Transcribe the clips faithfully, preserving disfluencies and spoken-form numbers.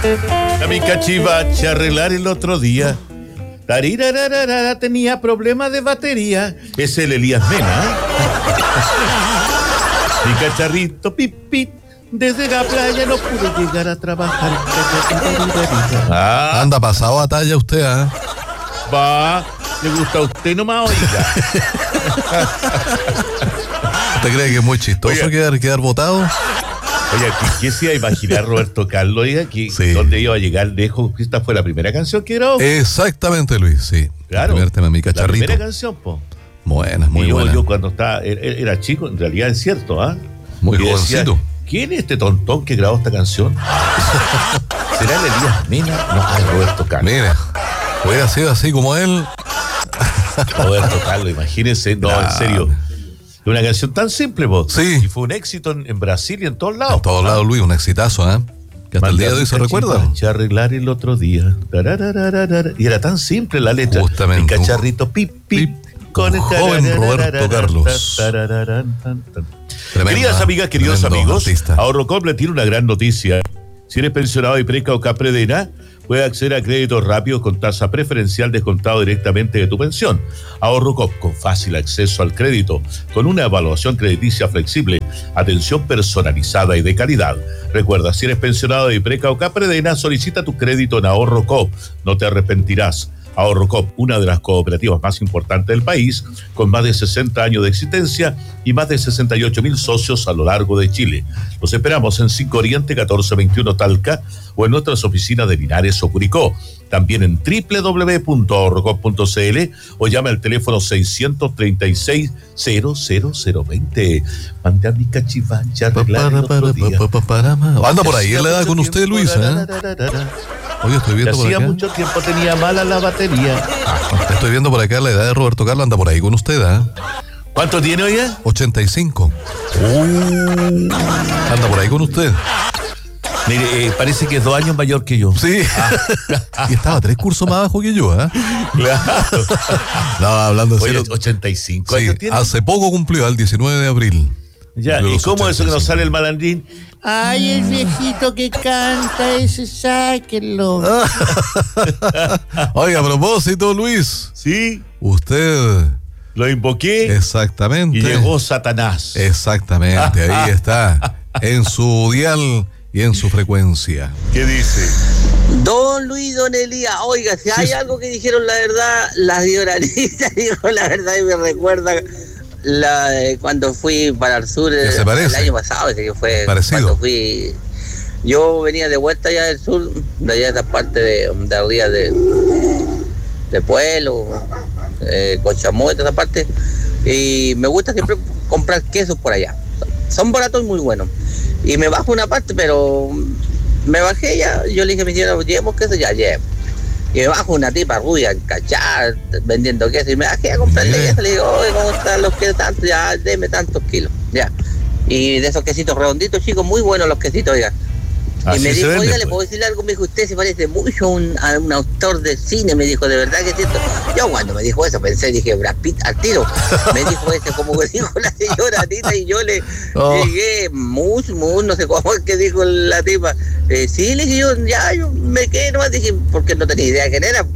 A mi cachivache arreglar el otro día. Tarirararara, tenía problemas de batería. Es el Elías Mena. Mi cacharrito pipit. Desde la playa no pude llegar a trabajar. Ah, anda pasado a talla usted, ¿ah? ¿eh? Va, le gusta a usted nomás, oiga. ¿Usted cree que es muy chistoso oiga, quedar, quedar votado? Oye, ¿qué se iba a imaginar Roberto Carlos? Oiga, que sí. ¿Dónde iba a llegar lejos? Esta fue la primera canción que grabó. Exactamente, Luis, sí. Claro. El primer tema, mi cacharrito. La primera canción, po. Buena, muy y yo, buena. Yo cuando estaba, era chico, en realidad es cierto, ¿ah? ¿eh? Muy jovencito. Decía, ¿quién es este tontón que grabó esta canción? ¿Será el Elías Mena? No, es Roberto Carlos. Mira, hubiera sido así como él. Roberto Carlos, imagínense, no, claro. En serio. Una canción tan simple, vos. Sí. Y fue un éxito en, en Brasil y en todos lados. En todos ¿ah? lados, Luis, un exitazo, ¿eh? Que hasta el día de hoy se recuerda. A arreglar el otro día. Y era tan simple la letra. Justamente. Mi cacharrito pip, pip. Con el joven Roberto Carlos. Queridas amigas, queridos amigos, Ahorrocop le tiene una gran noticia. Si eres pensionado de Preca o Capredena, puedes acceder a créditos rápidos con tasa preferencial descontado directamente de tu pensión. Ahorrocop, con fácil acceso al crédito, con una evaluación crediticia flexible, atención personalizada y de calidad. Recuerda, si eres pensionado de Preca o Capredena, solicita tu crédito en Ahorrocop. No te arrepentirás. Ahorrocop, una de las cooperativas más importantes del país, con más de sesenta años de existencia y más de sesenta y ocho mil socios a lo largo de Chile. Los esperamos en cinco Oriente catorce veintiuno Talca o en nuestras oficinas de Linares o Curicó. También en doble u doble u doble u punto ahorrocop punto c l o llame al teléfono seiscientos treinta y seis cero cero cero veinte. Mande a mi cachivache arreglar el otro día. Anda por ahí, la edad con usted, Luis, ¿eh? Oye, estoy viendo por acá. Hacía mucho tiempo tenía mala la batería. Ah, estoy viendo por acá la edad de Roberto Carlos, anda por ahí con usted, ¿eh? ¿Cuánto tiene hoy? ochenta y cinco. Uh, anda por ahí con usted. Mire, eh, parece que es dos años mayor que yo. Sí. Ah. Y estaba tres cursos más abajo que yo, ¿eh? Claro. No, hablando de Oye, ochenta y cinco sí, años tiene. Hace poco cumplió, el diecinueve de abril. Ya, ¿y cómo es eso que nos sale el malandrín? Ay, el viejito que canta, ese sáquenlo. Oiga, a propósito, Luis. Sí. Usted... Lo invoqué. Exactamente. Y llegó Satanás. Exactamente, ahí está. En su dial y en su frecuencia. ¿Qué dice? Don Luis, don Elías, oiga, si hay sí. algo que dijeron la verdad, la Dioranita dijo la verdad y me recuerda... La, eh, cuando fui para el sur eh, el año pasado, ese que fue parecido. Cuando fui, yo venía de vuelta allá del sur, de allá de esa parte de, de arriba de, de Pueblo, eh, Cochamó, de esa parte, y me gusta siempre comprar quesos por allá. Son baratos y muy buenos. Y me bajo una parte, pero me bajé ya, yo le dije a mi señora, llevemos queso, ya llevemos. Y me bajo una tipa rubia, cachada, vendiendo queso, y me bajé a comprarle queso, le digo, oye, ¿cómo están los quesos? Tanto, ya, deme tantos kilos, ya. Y de esos quesitos redonditos, chicos, muy buenos los quesitos, oiga. Y me dijo, oiga, ¿le puedo decirle algo? Me dijo, usted se parece mucho a un, a un autor de cine, me dijo, ¿de verdad que es cierto? Yo cuando me dijo eso pensé, dije, Brad Pitt al tiro. Me dijo eso, como que dijo la señora Tita, y yo le oh. llegué, mus, mus, no sé cómo es que dijo la tipa. Eh, sí, le dije yo, ya, yo me quedé nomás, dije, porque no tenía idea de quién era.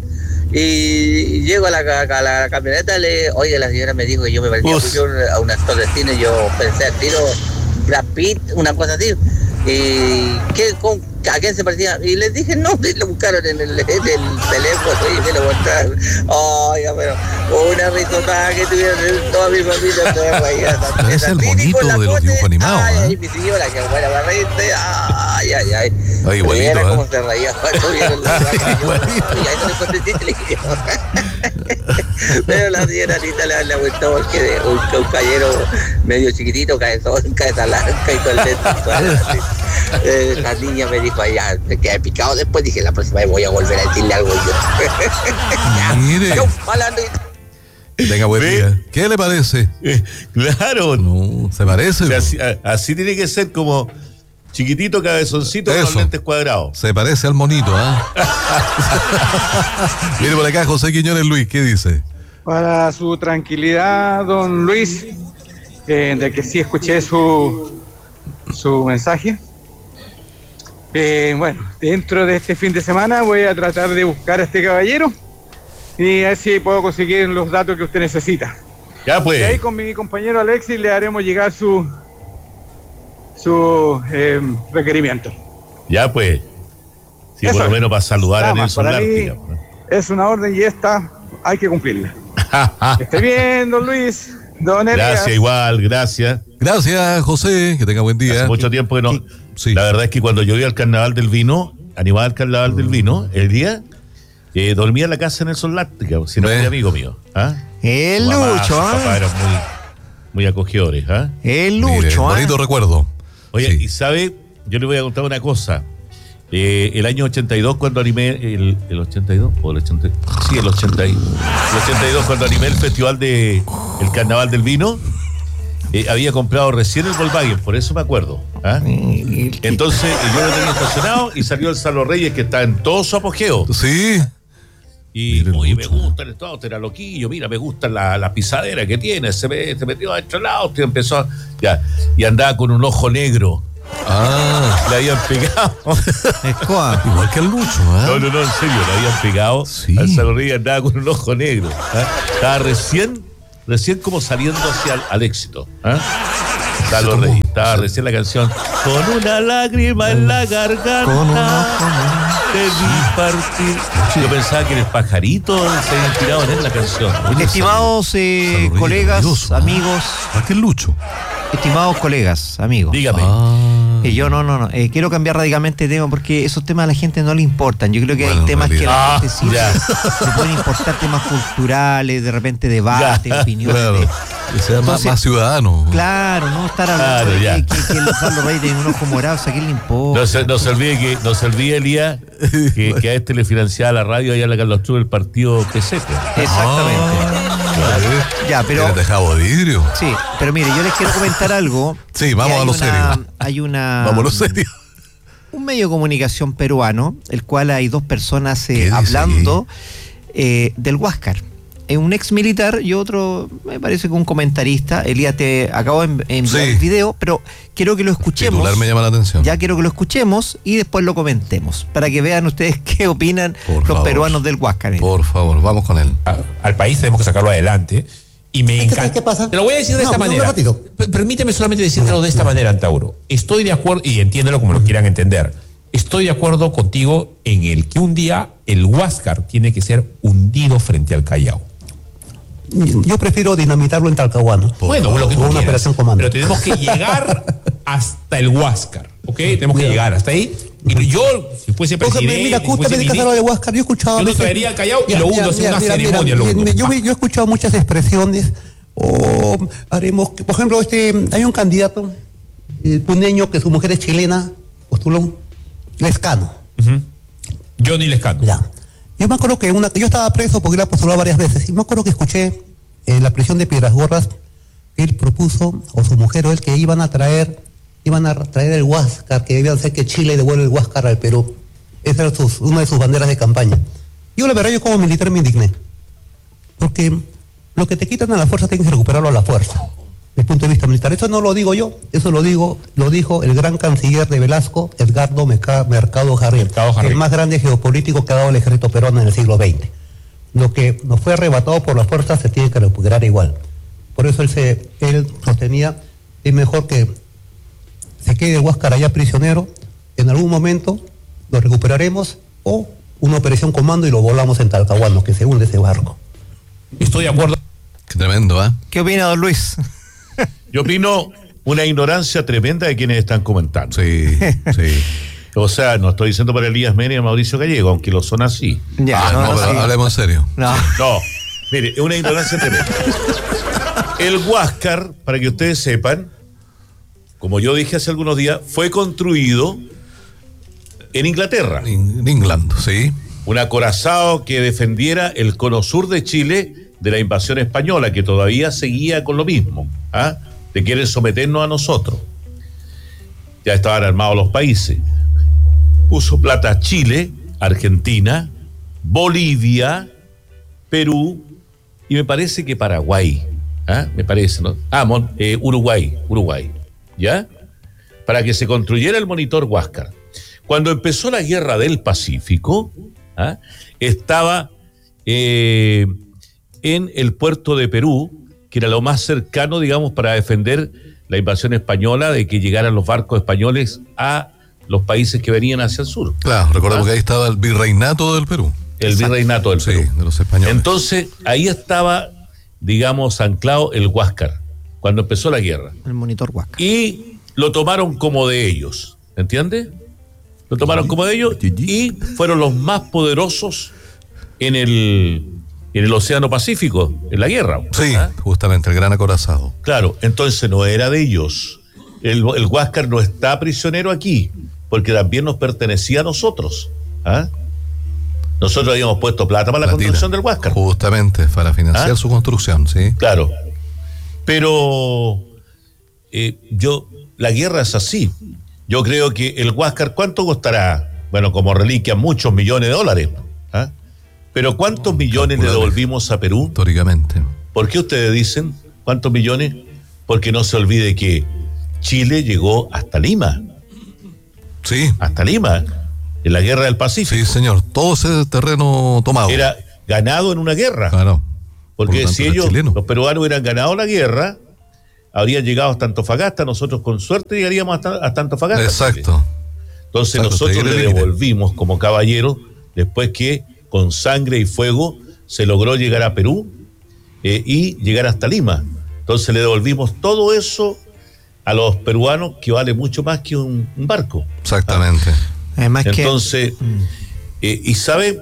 Y llego a la, a la camioneta, le oye, la señora me dijo que yo me parecía mucho a un actor de cine, yo pensé al tiro, Brad Pitt, una cosa así. Y ¿qué, con, ¿a quién se parecía? Y les dije, no, lo buscaron en el, en el teléfono y me lo mostraron. Oiga, pero una risotada que tuvieron toda mi familia se reía. Es el bonito de los dibujos animados. Ay, ¿eh? ay, mi señora, que buena para reírte. Ay, ay, ay. Ay, igualito, Mira ¿eh? cómo se reía cuando vieron la vaca. Y ahí no le encontré chiste, le dije yo. Pero la señora Anita le, le gustó porque de un, un caballero medio chiquitito, cabezón, cabeza blanca y con lentes. Eh, la niña me dijo, allá, me quedé picado. Después dije, la próxima vez voy a volver a decirle algo yo. Mire. Yo, malandro. Venga, buen día. ¿Qué le parece? Eh, claro. No, se parece. O sea, así, así tiene que ser, como chiquitito, cabezoncito, con lentes cuadrados. Se parece al monito, ¿ah? ¿eh? Mire por acá, José Quiñones Luis, ¿qué dice? Para su tranquilidad, don Luis, eh, de que sí escuché su, su mensaje. Eh, bueno, dentro de este fin de semana voy a tratar de buscar a este caballero y a ver si puedo conseguir los datos que usted necesita. Ya pues. Y ahí con mi compañero Alexis le haremos llegar su, su eh, requerimiento. Ya pues. Sí, Eso por lo es. menos para saludar Nada a más, Nelson para mí Lártiga. es una orden y esta hay que cumplirla. Que esté bien, don Luis, don Elías. Gracias, igual, gracias. Gracias, José. Que tenga buen día. Hace mucho tiempo que no. Sí. La verdad es que cuando yo iba al Carnaval del Vino, animaba al Carnaval del Vino, el día, eh, dormía en la casa de Nelson Lártiga, si no Ve. era amigo mío. ¿Ah? El Su mamá, Lucho, su ¿ah? papá eran muy, muy acogedores. ¿Ah? El Mire, Lucho, ¿ah? bonito recuerdo. Oye, Sí. y sabe, yo le voy a contar una cosa. Eh, el año ochenta y dos, cuando animé el, el ochenta y dos, o el ochenta, sí, el ochenta, el ochenta y dos, cuando animé el festival de el Carnaval del Vino, eh, había comprado recién el Volkswagen, por eso me acuerdo. ¿Ah? Entonces eh, yo lo tenía estacionado y salió el Salo Reyes, que está en todo su apogeo. Sí. Y, Mire, oye, me Lucho. gusta el auto, era loquillo, mira, me gusta la, la pisadera que tiene, se, me, se metió adentro del auto y empezó, a- ya, y andaba con un ojo negro, Ah. le habían pegado. Escoa. Igual que el Lucho, ¿ah? No, no, no, en serio, le habían pegado Sí. al Salo Reyes, andaba con un ojo negro. ¿Ah? Estaba recién, recién como saliendo hacia el, al éxito. ¿Ah? Salo ¿Cómo? Reyes, estaba recién la canción Con una lágrima en la garganta Con un ojo te vi partir. Yo pensaba que el pajarito se había inspirado en él la canción. Estimados eh, Salo Reyes, colegas, maravilloso, ¿ah? amigos, Igual que el Lucho. estimados colegas, amigos. Dígame. Ah. Eh, yo no, no, no. Eh, quiero cambiar radicalmente de tema porque esos temas a la gente no le importan. Yo creo que Bueno, hay temas en que a realidad. la gente sí Ah, se, se pueden importar, temas culturales, de repente debate, Ya, opiniones. Claro. de- Que sea más, Entonces, más ciudadano. Claro, no estar hablando Claro, de ya. que, que, que el Carlos Rey tiene un ojo morado, o sea, ¿qué le importa? No se, no se olvide que, no se olvide, Elías, que, que a este le financiaba la radio allá en la Carlos True el partido P C. Exactamente. Ah, Ya, pero- ¿Tienes dejado vidrio? Sí, pero mire, yo les quiero comentar algo. Sí, vamos Que hay a lo una- serio. Hay una. Vamos a lo serio. Un medio de comunicación peruano, el cual hay dos personas ¿Qué eh, dice hablando eh, del Huáscar. Es un ex militar y otro, me parece que un comentarista. Elías, te acabo de enviar Sí. el video, pero quiero que lo escuchemos. Titular me llama la atención. Ya quiero que lo escuchemos y después lo comentemos, para que vean ustedes qué opinan Por los favor. peruanos del Huáscar. Por favor, vamos con él. a- al país, tenemos que sacarlo adelante. Y me encanta. ¿qué pasa? Te lo voy a decir de No, esta no, un manera. ratito. P- Permíteme solamente decírtelo de esta manera, Antauro. Estoy de acuerdo, y entiéndelo como lo quieran entender. Estoy de acuerdo contigo en el que un día el Huáscar tiene que ser hundido frente al Callao. Yo prefiero dinamitarlo en Talcahuano. Bueno, lo que tú Con una quieras, operación comando. pero tenemos que llegar hasta el Huáscar, ¿ok? Tenemos que llegar hasta ahí. Y yo, si fuese Porque, presidente, mira, si fuese justamente que has ministro, hablado de Huáscar, yo he escuchado... yo a lo veces- traería al Callao y Mira, lo mira, hundo, hacer mira, una mira, ceremonia. mira, lo hundo. yo, yo he escuchado muchas expresiones, o haremos, que, por ejemplo, este, hay un candidato eh, puneño que su mujer es chilena, postuló Lescano. Ujú. Johnny Lescano. Ya. Yo me acuerdo que una, yo estaba preso porque él ha postulado varias veces, y me acuerdo que escuché en la prisión de Piedras Gordas que él propuso, o su mujer o él, que iban a traer, iban a traer el Huáscar, que debían hacer que Chile devuelva el Huáscar al Perú. Esa era sus- una de sus banderas de campaña. Yo la verdad, yo como militar me indigné. Porque lo que te quitan a la fuerza tienes que recuperarlo a la fuerza. Desde el punto de vista militar. Eso no lo digo yo, eso lo digo, lo dijo el gran canciller de Velasco, Edgardo Meca- Mercado Jarrín, Mercado Jarrín. el más grande geopolítico que ha dado el ejército peruano en el siglo veinte. Lo que nos fue arrebatado por la fuerza se tiene que recuperar igual. Por eso él, se, él sostenía, es mejor que se quede Huáscar allá prisionero, en algún momento lo recuperaremos, o una operación comando y lo volamos en Talcahuano, que se hunde ese barco. Estoy de acuerdo. Qué tremendo, ¿ah? ¿Qué opina don Luis? Yo opino una ignorancia tremenda de quienes están comentando. Sí, sí. O sea, no estoy diciendo para Elías Mena y Mauricio Gallego, aunque lo son así. Ya, Ah, no, no, pero sí. hablemos en serio. No. No, mire, es una ignorancia tremenda. El Huáscar, para que ustedes sepan, como yo dije hace algunos días, fue construido en Inglaterra. En England, sí. Un acorazado que defendiera el cono sur de Chile de la invasión española, que todavía seguía con lo mismo, ¿ah? De quieren someternos a nosotros. Ya estaban armados los países. Puso plata Chile, Argentina, Bolivia, Perú y me parece que Paraguay. ¿Ah? Me parece, ¿no? Ah, Mon- eh, Uruguay, Uruguay. ¿Ya? Para que se construyera el monitor Huáscar. Cuando empezó la guerra del Pacífico, ¿ah? estaba eh, en el puerto de Perú, que era lo más cercano, digamos, para defender la invasión española, de que llegaran los barcos españoles a los países que venían hacia el sur. Claro, recordemos ¿Ah? que ahí estaba el virreinato del Perú. El virreinato del Sí, Perú. de los españoles. Entonces, ahí estaba, digamos, anclado el Huáscar, cuando empezó la guerra. El monitor Huáscar. Y lo tomaron como de ellos, ¿entiendes? Lo tomaron como de ellos y fueron los más poderosos en el, en el Océano Pacífico, en la guerra. Sí, ¿Ah? justamente, el gran acorazado. Claro, entonces no era de ellos. El, el Huáscar no está prisionero aquí, porque también nos pertenecía a nosotros. ¿Ah? Nosotros habíamos puesto plata para la Platita, construcción del Huáscar. Justamente, para financiar ¿Ah? su construcción, sí. Claro. Pero eh, yo, la guerra es así. Yo creo que el Huáscar, ¿cuánto costará? Bueno, como reliquia, muchos millones de dólares. ¿Ah? Pero ¿cuántos millones le devolvimos a Perú? Históricamente. ¿Por qué ustedes dicen cuántos millones? Porque no se olvide que Chile llegó hasta Lima. Sí. Hasta Lima, en la guerra del Pacífico. Sí, señor. Todo ese terreno tomado. Era ganado en una guerra. Claro. Porque Por lo tanto, si era ellos, chileno. los peruanos, hubieran ganado la guerra, habrían llegado hasta Antofagasta, nosotros con suerte llegaríamos hasta, hasta Antofagasta. Exacto. Entonces Exacto, nosotros hasta le ahí le devolvimos como caballeros, después que con sangre y fuego se logró llegar a Perú eh, y llegar hasta Lima. Entonces le devolvimos todo eso a los peruanos, que vale mucho más que un, un barco. Exactamente. Además que Entonces, eh, y sabe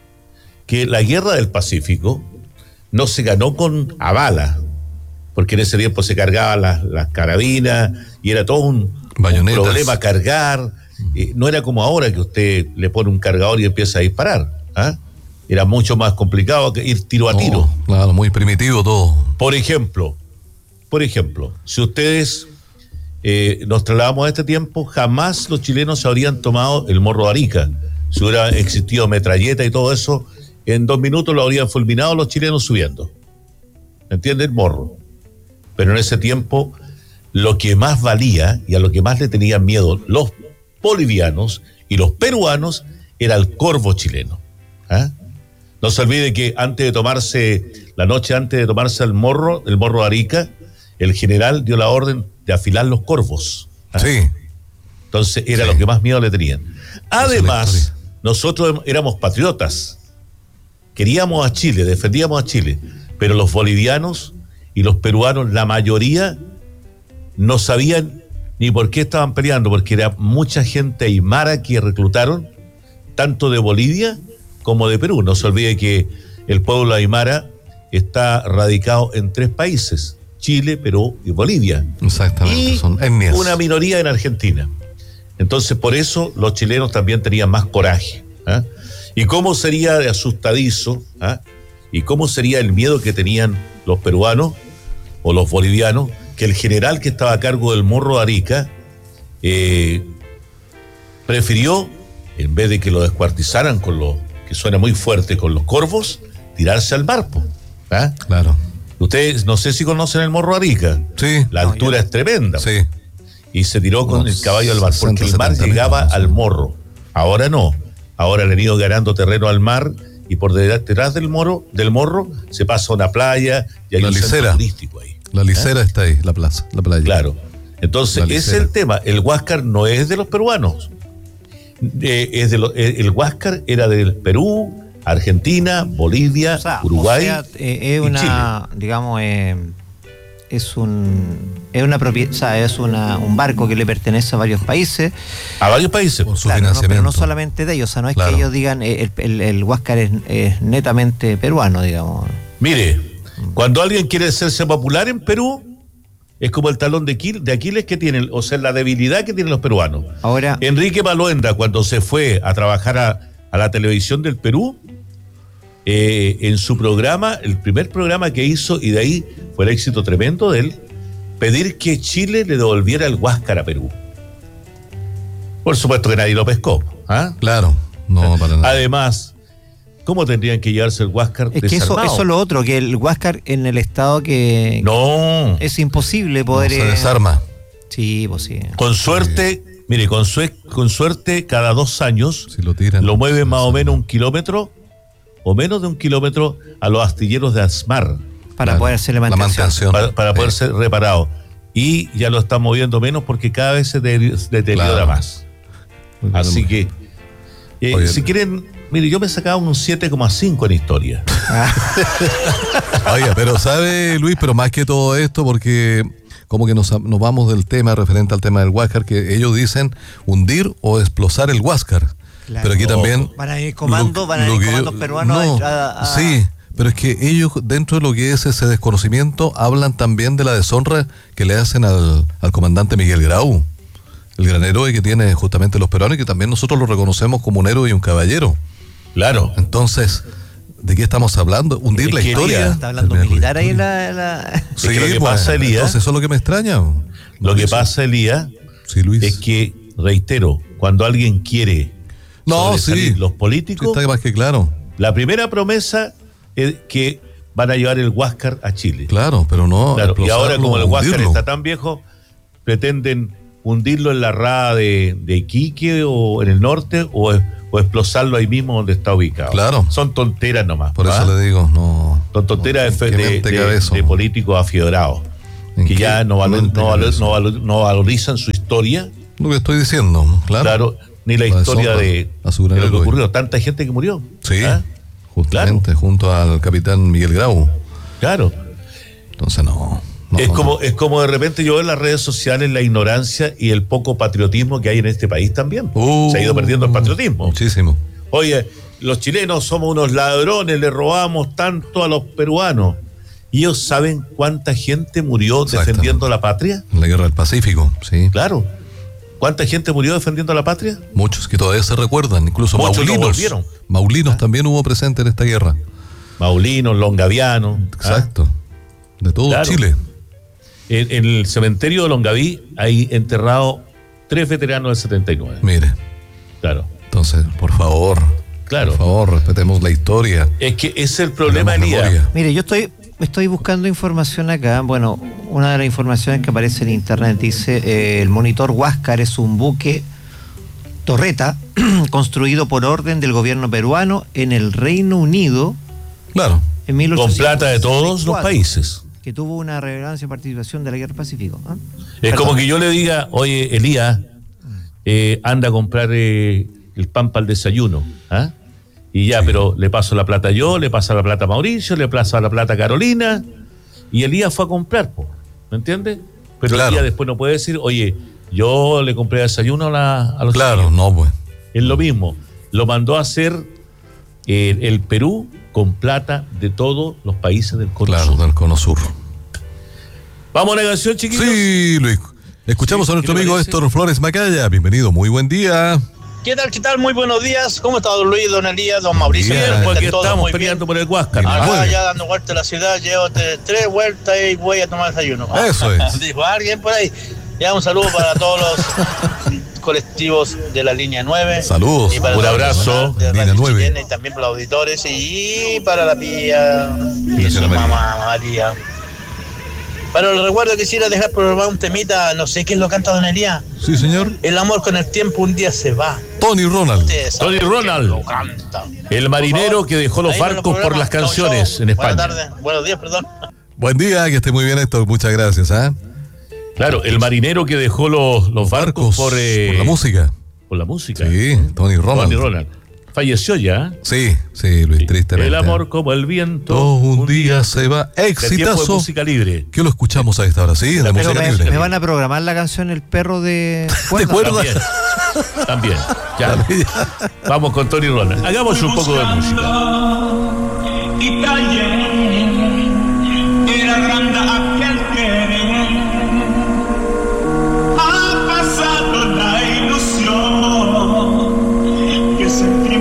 que la guerra del Pacífico no se ganó con a bala, porque en ese tiempo se cargaban las, las carabinas y era todo un, un problema cargar. Eh, no era como ahora que usted le pone un cargador y empieza a disparar. ¿Ah? Era mucho más complicado que ir tiro a No, tiro. Claro, muy primitivo todo. Por ejemplo, por ejemplo, si ustedes eh, nos trasladamos a este tiempo, jamás los chilenos se habrían tomado el Morro de Arica. Si hubiera existido metralleta y todo eso, en dos minutos lo habrían fulminado los chilenos subiendo. ¿Entiende? El Morro. Pero en ese tiempo, lo que más valía y a lo que más le tenían miedo los bolivianos y los peruanos era el corvo chileno. ¿Ah? No se olvide que antes de tomarse, la noche antes de tomarse el morro, el morro de Arica, el general dio la orden de afilar los corvos. ¿Ah? Sí. Entonces era Sí. lo que más miedo le tenían. Además, historia. nosotros éramos patriotas. Queríamos a Chile, defendíamos a Chile, pero los bolivianos y los peruanos, la mayoría, no sabían ni por qué estaban peleando, porque era mucha gente aymara que reclutaron, tanto de Bolivia como de Perú. No se olvide que el pueblo aymara está radicado en tres países: Chile, Perú y Bolivia. Exactamente. Y Son etnias. una minoría en Argentina. Entonces, por eso los chilenos también tenían más coraje. ¿Ah? ¿Y cómo sería de asustadizo? ¿Ah? ¿Y cómo sería el miedo que tenían los peruanos o los bolivianos? Que el general que estaba a cargo del Morro de Arica eh, prefirió, en vez de que lo descuartizaran con los, que suena muy fuerte, con los corvos, tirarse al mar. ¿Ah? Claro. Ustedes, no sé si conocen el Morro de Arica. Sí. La No, altura yo no. es tremenda. Sí. Y se tiró con Unos el caballo al mar, porque el mar sesenta, llegaba setenta metros, al sí. morro. Ahora no. Ahora le han ido ganando terreno al mar, y por detrás del morro, del morro se pasa una playa y hay La un centro Licera. turístico ahí. La licera está ahí, la plaza, la playa. Claro. Entonces, La ese es Licera. el tema. El Huáscar no es de los peruanos. Eh, es de lo- eh, el Huáscar era del Perú, Argentina, Bolivia, o sea, Uruguay. o sea, eh, es y una, digamos, eh, es un, es una propiedad, o sea, es una, un barco que le pertenece a varios países. A varios países. Por su Claro, no, financiamiento. pero no solamente de ellos, o sea, no es Claro. que ellos digan eh, el, el, el Huáscar es, es netamente peruano, digamos. Mire, cuando alguien quiere hacerse popular en Perú, es como el talón de Aquil- de Aquiles que tienen, o sea, la debilidad que tienen los peruanos. Ahora, Enrique Maluenda, cuando se fue a trabajar a, a la televisión del Perú, eh, en su programa, el primer programa que hizo, y de ahí fue el éxito tremendo de él, pedir que Chile le devolviera el Huáscar a Perú. Por supuesto que nadie lo pescó. ¿Ah? Claro. No, para nada. Además, ¿cómo tendrían que llevarse el Huáscar es que eso, desarmado? eso es lo otro, que el Huáscar en el estado que No. es imposible No poder... se eh, desarma. Sí, pues sí. Con suerte Mire, con, sue- con suerte, cada dos años Si lo tiran, lo mueven sí, más sí, o menos no. un kilómetro o menos de un kilómetro a los astilleros de Asmar Para Claro, poder hacerle la mantención. mantención. para, para poder Sí. ser reparado. Y ya lo están moviendo menos porque cada vez se de- deteriora Claro. más. Así que, eh, Oye, si quieren, mire, yo me sacaba un siete coma cinco en historia. Oiga, pero sabe, Luis, pero más que todo esto, porque como que nos, nos vamos del tema referente al tema del Huáscar, que ellos dicen hundir o explosar el Huáscar. Claro. Pero aquí también... Van a ir comando, lo- van a lo ir que comandos yo- peruanos no, a- a- Sí, pero es que ellos, dentro de lo que es ese desconocimiento, hablan también de la deshonra que le hacen al, al comandante Miguel Grau, el gran héroe que tiene justamente los peruanos y que también nosotros lo reconocemos como un héroe y un caballero. Claro. Entonces, ¿de qué estamos hablando? ¿Hundir Es la que historia? Elías- Está hablando Terminar con militar la ahí en historia. la... la- Sí, Es que lo que pues, pasa, Elías- entonces eso es lo que me extraña. Lo que Mauricio. pasa, Elías, Sí, Luis. es que, reitero, cuando alguien quiere No, sobresalir sí. los Sí, políticos, está más que claro. la primera promesa es que van a llevar el Huáscar a Chile. Claro, pero no. Claro, y ahora explosarlo, como el Huáscar hundirlo. está tan viejo, pretenden hundirlo en la rada de, de Iquique o en el norte o, o explosarlo ahí mismo donde está ubicado. Claro. Son tonteras nomás. Por ¿ah? eso le digo, no. Son tonteras no, de, fe- ¿en qué de- mente de- cabe eso? de políticos afiebrados ¿En que qué ya no, valo- mente no, cabe valo- eso? no valo- no valorizan su historia, Lo que estoy diciendo, claro. claro, ni la, La historia deshonra de, a su de gran lo que héroe. ocurrió. Tanta gente que murió. Sí, ¿ah? justamente, junto al capitán Miguel Grau. Claro. Entonces, no. no, es, no, como, no. es como de repente yo veo en las redes sociales la ignorancia y el poco patriotismo que hay en este país también. Uh, Se ha ido perdiendo el patriotismo. Muchísimo. Oye, los chilenos somos unos ladrones, le robamos tanto a los peruanos. ¿Y ellos saben cuánta gente murió Exactamente. defendiendo la patria? En la guerra del Pacífico, sí. Claro. ¿Cuánta gente murió defendiendo la patria? Muchos que todavía se recuerdan, incluso Muchos no Maulinos. volvieron. Maulinos también hubo presente en esta guerra. Maulinos, Longavianos. ¿ah? Exacto. De todo Claro. Chile. En, en el cementerio de Longaví hay enterrados tres veteranos del setenta y nueve. Mire, Claro. entonces, por favor. Claro. Por favor, respetemos la historia. Es que ese es el problema, Tenemos Elías. memoria. Mire, yo estoy estoy buscando información acá. Bueno, una de las informaciones que aparece en internet dice eh, el monitor Huáscar es un buque torreta construido por orden del gobierno peruano en el Reino Unido Claro. en mil Con ochocientos plata de todos los sesenta y cuatro, países. que tuvo una relevancia y participación de la Guerra del Pacífico. ¿ah? Es Perdón. como que yo le diga, oye, Elías, eh, anda a comprar eh, el pan para el desayuno. ¿ah? Y ya, pero le paso la plata yo, le paso la plata a Mauricio, le paso la plata a Carolina. Y Elías fue a comprar, po, ¿me entiendes? Pero Claro. Elías después no puede decir, oye, yo le compré desayuno a, la- a los Claro, chiquillos. no, pues. Es lo mismo. Lo mandó a hacer eh, el Perú con plata de todos los países del Cono Claro, Sur. del Cono Sur. Vamos a la canción, chiquillos. Sí, Luis. Escuchamos Sí, a nuestro ¿qué le amigo parece? Héctor Flores Macaya. Bienvenido, muy buen día. ¿Qué tal, qué tal? Muy buenos días. ¿Cómo está don Luis, don Elías, don Mauricio? Bien, Espero que Porque estén todos estamos muy bien. peleando por el Huáscar. Bien. Acá Muy bien. ya dando vueltas a la ciudad, llevo te- tres vueltas y voy a tomar desayuno. Eso es. Dijo alguien por ahí. Ya un saludo para todos los colectivos de la línea nueve. Saludos. Y para Un todo el abrazo. personal de Línea Radio nueve. Chilena y también para los auditores y para la pía y la su señora María. mamá María. Para el recuerdo quisiera dejar programado un temita, no sé quién lo canta don Elías. Sí, señor. El amor con el tiempo un día se va. Tony Ronald. Ustedes saben Tony quién Ronald. lo canta. El marinero Por favor, que dejó los ahí con barcos por programas. las Chau, canciones chau. en España. Buenas tardes, buenos días, perdón. Buen día, que esté muy bien, Héctor. Muchas gracias. ¿ah? Claro, el marinero que dejó los, los barcos, por, eh, por la música. por la música. Sí, Tony Ronald. Tony Ronald. Falleció ya. Sí, sí, Luis, tristemente. El amor como el viento. Todo un día se va. De tiempo de Exitazo. música libre. Que lo escuchamos a esta hora, sí, de Pero música me, libre. me van a programar la canción El perro de cuerda. cuerda? También. También. Ya. Vamos con Tony Ronald. Hagamos un poco de música. Y cayendo